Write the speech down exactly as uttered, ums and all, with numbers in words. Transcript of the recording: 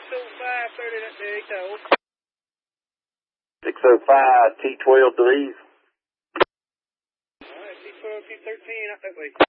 oh five, thirty that day, told. six oh five, T twelve, Deleeze. Alright, T twelve, T thirteen, out that way.